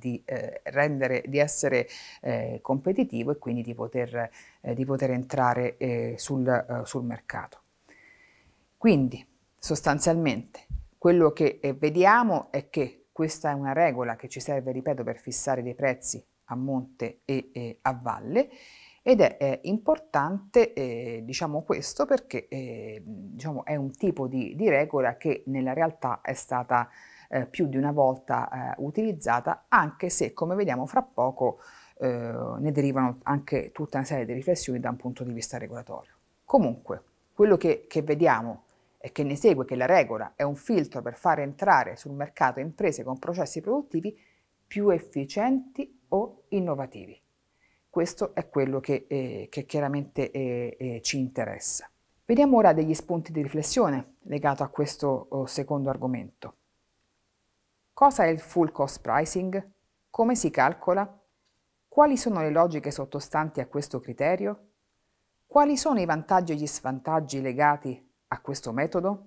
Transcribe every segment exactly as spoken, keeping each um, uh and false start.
di eh, rendere, di essere eh, competitivo e quindi di poter, eh, di poter entrare eh, sul, eh, sul mercato. Quindi sostanzialmente quello che eh, vediamo è che questa è una regola che ci serve, ripeto, per fissare dei prezzi a monte e eh, a valle, ed è eh, importante eh, diciamo questo perché eh, diciamo, è un tipo di, di regola che nella realtà è stata eh, più di una volta eh, utilizzata, anche se, come vediamo fra poco, eh, ne derivano anche tutta una serie di riflessioni da un punto di vista regolatorio. Comunque, quello che, che vediamo e che ne segue che la regola è un filtro per fare entrare sul mercato imprese con processi produttivi più efficienti o innovativi. Questo è quello che, eh, che chiaramente eh, eh, ci interessa. Vediamo ora degli spunti di riflessione legato a questo oh, secondo argomento. Cosa è il full cost pricing? Come si calcola? Quali sono le logiche sottostanti a questo criterio? Quali sono i vantaggi e gli svantaggi legati a questo metodo?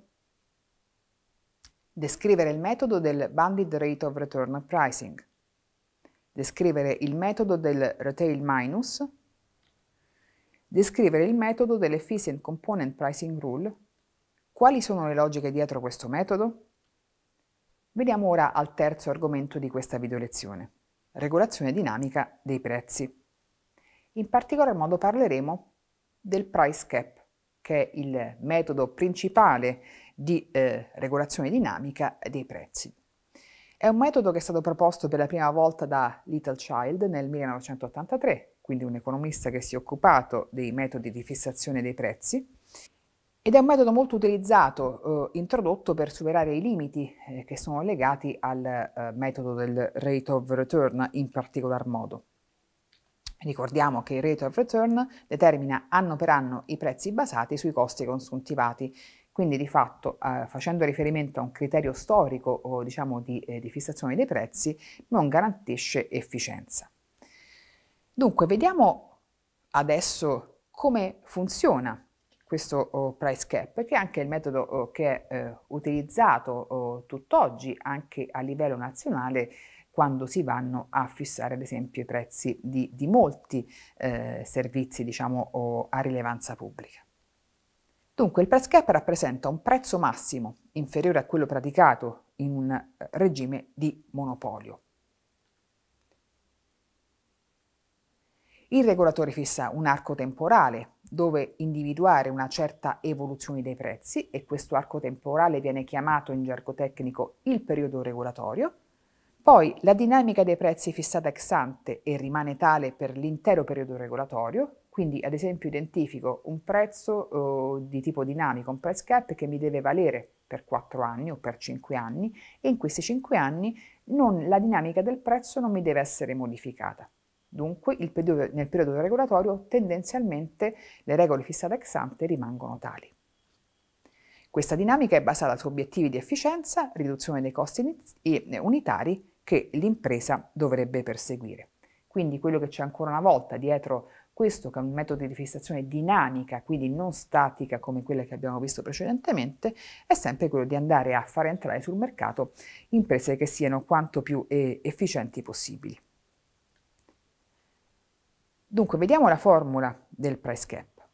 Descrivere il metodo del Banded Rate of Return Pricing. Descrivere il metodo del Retail Minus. Descrivere il metodo dell'Efficient Component Pricing Rule. Quali sono le logiche dietro questo metodo? Vediamo ora al terzo argomento di questa video lezione, regolazione dinamica dei prezzi. In particolar modo parleremo del price cap, che è il metodo principale di eh, regolazione dinamica dei prezzi. È un metodo che è stato proposto per la prima volta da Little Child nel millenovecentottantatré, quindi un economista che si è occupato dei metodi di fissazione dei prezzi, ed è un metodo molto utilizzato, eh, introdotto per superare i limiti eh, che sono legati al eh, metodo del rate of return in particolar modo. Ricordiamo che il rate of return determina anno per anno i prezzi basati sui costi consuntivati, quindi di fatto eh, facendo riferimento a un criterio storico o diciamo di, eh, di fissazione dei prezzi non garantisce efficienza. Dunque vediamo adesso come funziona questo oh, price cap, che è anche il metodo oh, che è eh, utilizzato oh, tutt'oggi anche a livello nazionale quando si vanno a fissare ad esempio i prezzi di, di molti eh, servizi diciamo oh, a rilevanza pubblica. Dunque il price cap rappresenta un prezzo massimo inferiore a quello praticato in un regime di monopolio. Il regolatore fissa un arco temporale dove individuare una certa evoluzione dei prezzi e questo arco temporale viene chiamato in gergo tecnico il periodo regolatorio. Poi la dinamica dei prezzi è fissata ex ante e rimane tale per l'intero periodo regolatorio, quindi ad esempio identifico un prezzo eh, di tipo dinamico, un price cap che mi deve valere per quattro anni o per cinque anni e in questi cinque anni non, la dinamica del prezzo non mi deve essere modificata. Dunque il periodo, nel periodo regolatorio tendenzialmente le regole fissate ex ante rimangono tali. Questa dinamica è basata su obiettivi di efficienza, riduzione dei costi unitari che l'impresa dovrebbe perseguire. Quindi quello che c'è ancora una volta dietro questo, che è un metodo di fissazione dinamica, quindi non statica come quella che abbiamo visto precedentemente, è sempre quello di andare a fare entrare sul mercato imprese che siano quanto più eh, efficienti possibili. Dunque, vediamo la formula del price cap.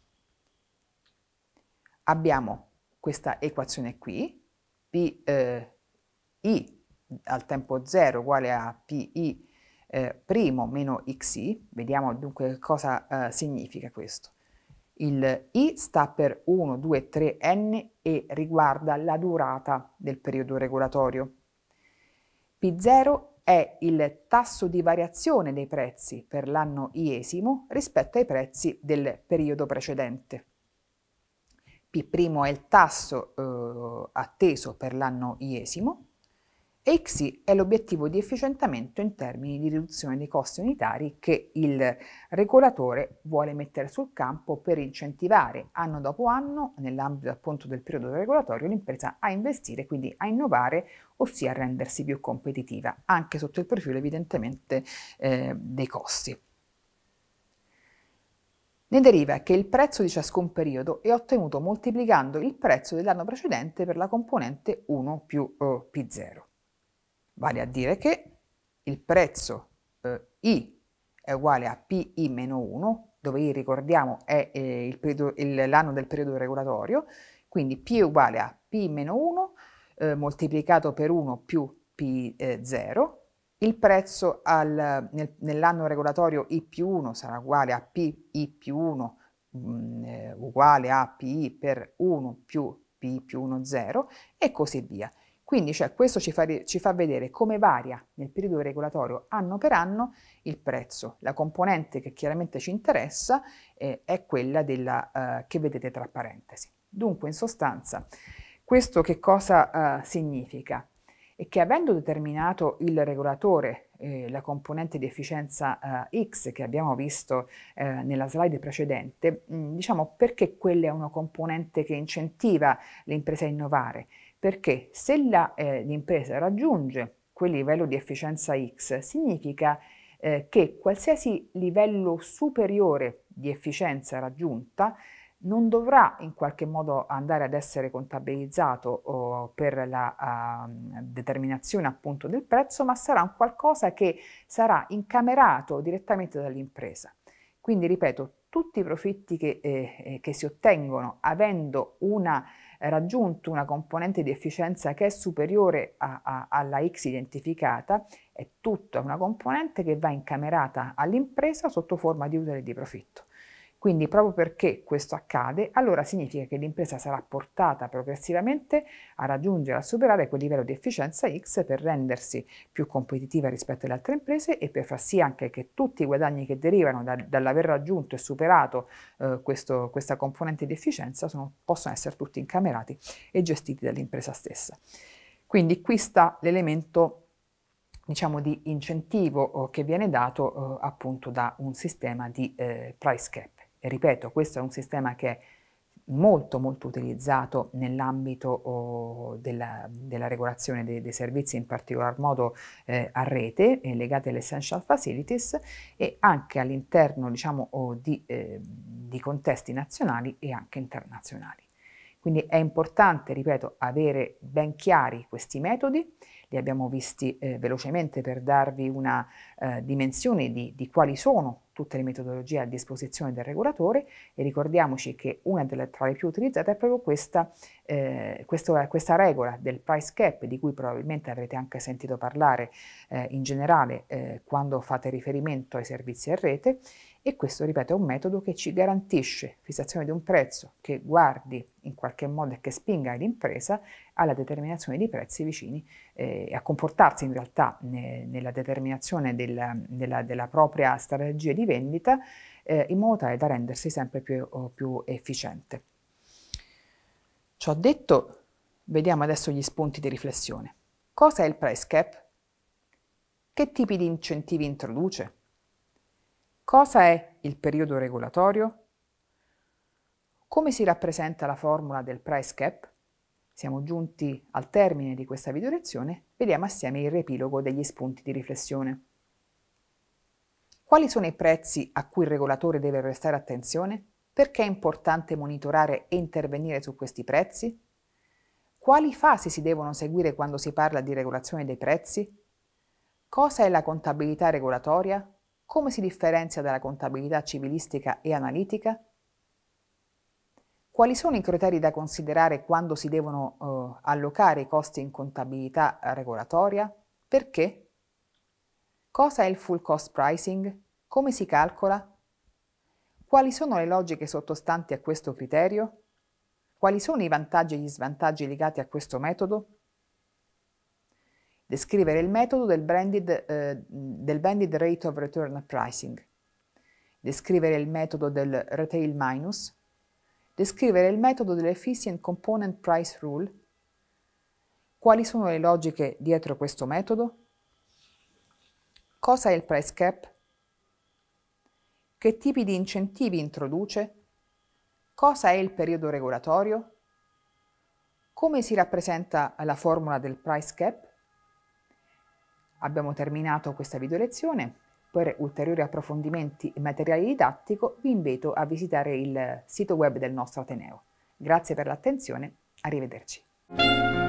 Abbiamo questa equazione qui, P eh, I al tempo zero uguale a P I eh, primo meno X I. Vediamo dunque cosa eh, significa questo. Il I sta per uno, due, tre, N e riguarda la durata del periodo regolatorio. P zero è il tasso di variazione dei prezzi per l'anno iesimo rispetto ai prezzi del periodo precedente. P' è il tasso eh, atteso per l'anno iesimo e X I è l'obiettivo di efficientamento in termini di riduzione dei costi unitari che il regolatore vuole mettere sul campo per incentivare anno dopo anno, nell'ambito appunto del periodo regolatorio, l'impresa a investire, quindi a innovare, ossia a rendersi più competitiva, anche sotto il profilo evidentemente eh, dei costi. Ne deriva che il prezzo di ciascun periodo è ottenuto moltiplicando il prezzo dell'anno precedente per la componente uno più eh, P zero. Vale a dire che il prezzo eh, I è uguale a P I meno uno, dove I, ricordiamo, è eh, il periodo, il, l'anno del periodo regolatorio, quindi P è uguale a P meno uno eh, moltiplicato per uno più P zero. Il prezzo al, nel, nell'anno regolatorio I più uno sarà uguale a P I più uno mh, eh, uguale a P I per uno più P I più uno zero e così via. Quindi cioè, questo ci fa, ci fa vedere come varia nel periodo regolatorio anno per anno il prezzo. La componente che chiaramente ci interessa eh, è quella della, eh, che vedete tra parentesi. Dunque, in sostanza, questo che cosa eh, significa? È che avendo determinato il regolatore eh, la componente di efficienza eh, X che abbiamo visto eh, nella slide precedente, mh, diciamo perché quella è una componente che incentiva l'impresa a innovare? Perché se la, eh, l'impresa raggiunge quel livello di efficienza X, significa eh, che qualsiasi livello superiore di efficienza raggiunta non dovrà in qualche modo andare ad essere contabilizzato oh, per la uh, determinazione appunto del prezzo, ma sarà un qualcosa che sarà incamerato direttamente dall'impresa. Quindi, ripeto, tutti i profitti che, eh, che si ottengono avendo una, eh, raggiunto una componente di efficienza che è superiore a, a, alla X identificata, è tutta una componente che va incamerata all'impresa sotto forma di utile e di profitto. Quindi proprio perché questo accade, allora significa che l'impresa sarà portata progressivamente a raggiungere, a superare quel livello di efficienza X per rendersi più competitiva rispetto alle altre imprese e per far sì anche che tutti i guadagni che derivano da, dall'aver raggiunto e superato eh, questo, questa componente di efficienza sono, possono essere tutti incamerati e gestiti dall'impresa stessa. Quindi qui sta l'elemento, diciamo, di incentivo eh, che viene dato eh, appunto da un sistema di eh, price cap. E ripeto, questo è un sistema che è molto molto utilizzato nell'ambito oh, della, della regolazione dei, dei servizi, in particolar modo eh, a rete, eh, legati alle essential facilities e anche all'interno, diciamo, oh, di, eh, di contesti nazionali e anche internazionali. Quindi è importante, ripeto, avere ben chiari questi metodi. Li abbiamo visti eh, velocemente per darvi una eh, dimensione di, di quali sono tutte le metodologie a disposizione del regolatore e ricordiamoci che una delle tra le più utilizzate è proprio questa, eh, questo, questa regola del price cap, di cui probabilmente avrete anche sentito parlare eh, in generale eh, quando fate riferimento ai servizi a rete, e questo, ripeto, è un metodo che ci garantisce fissazione di un prezzo che guardi in qualche modo e che spinga l'impresa alla determinazione di prezzi vicini e eh, a comportarsi in realtà ne, nella determinazione della, della, della propria strategia di vendita eh, in modo tale da rendersi sempre più, più efficiente. Ciò detto, vediamo adesso gli spunti di riflessione. Cosa è il price cap? Che tipi di incentivi introduce? Cosa è il periodo regolatorio? Come si rappresenta la formula del price cap? Siamo giunti al termine di questa video lezione, vediamo assieme il riepilogo degli spunti di riflessione. Quali sono i prezzi a cui il regolatore deve prestare attenzione? Perché è importante monitorare e intervenire su questi prezzi? Quali fasi si devono seguire quando si parla di regolazione dei prezzi? Cosa è la contabilità regolatoria? Come si differenzia dalla contabilità civilistica e analitica? Quali sono i criteri da considerare quando si devono eh, allocare i costi in contabilità regolatoria? Perché? Cosa è il full cost pricing? Come si calcola? Quali sono le logiche sottostanti a questo criterio? Quali sono i vantaggi e gli svantaggi legati a questo metodo? Descrivere il metodo del blended, eh, del blended rate of return pricing. Descrivere il metodo del retail minus. Descrivere il metodo dell'efficient component price rule. Quali sono le logiche dietro questo metodo? Cosa è il price cap? Che tipi di incentivi introduce? Cosa è il periodo regolatorio? Come si rappresenta la formula del price cap? Abbiamo terminato questa video lezione. Per ulteriori approfondimenti e materiale didattico vi invito a visitare il sito web del nostro Ateneo. Grazie per l'attenzione, arrivederci.